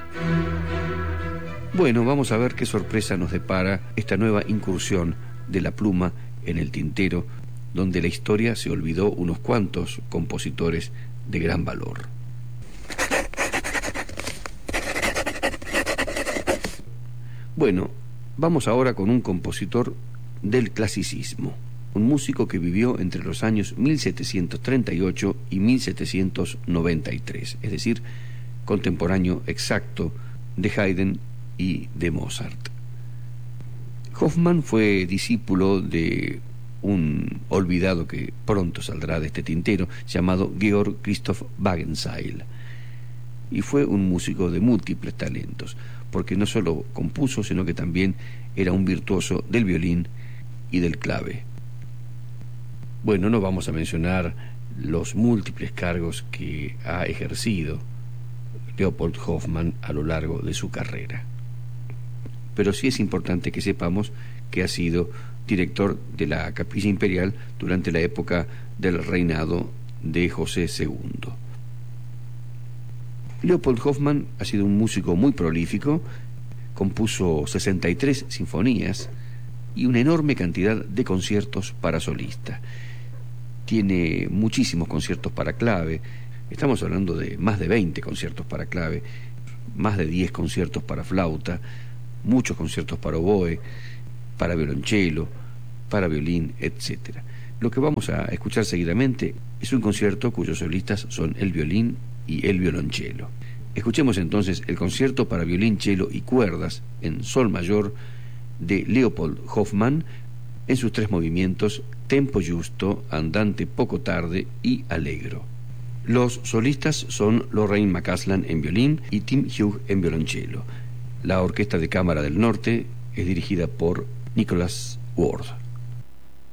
Bueno, vamos a ver qué sorpresa nos depara esta nueva incursión de la pluma en el tintero, donde la historia se olvidó unos cuantos compositores de gran valor. Bueno, vamos ahora con un compositor del clasicismo, un músico que vivió entre los años 1738 y 1793, es decir, contemporáneo exacto de Haydn y de Mozart. Hofmann fue discípulo de un olvidado que pronto saldrá de este tintero, llamado Georg Christoph Wagenseil, y fue un músico de múltiples talentos, porque no solo compuso, sino que también era un virtuoso del violín y del clave. Bueno, no vamos a mencionar los múltiples cargos que ha ejercido Leopold Hofmann a lo largo de su carrera, pero sí es importante que sepamos que ha sido director de la Capilla Imperial durante la época del reinado de José II. Leopold Hofmann ha sido un músico muy prolífico, compuso 63 sinfonías y una enorme cantidad de conciertos para solista. Tiene muchísimos conciertos para clave, estamos hablando de más de 20 conciertos para clave, más de 10 conciertos para flauta, muchos conciertos para oboe, para violonchelo, para violín, etc. Lo que vamos a escuchar seguidamente es un concierto cuyos solistas son el violín y el violonchelo. Escuchemos entonces el concierto para violín, cello y cuerdas en sol mayor de Leopold Hofmann en sus 3 movimientos: tempo justo, andante poco tarde y allegro. Los solistas son Lorraine McCasland en violín y Tim Hugh en violonchelo. La Orquesta de Cámara del Norte es dirigida por Nicholas Ward.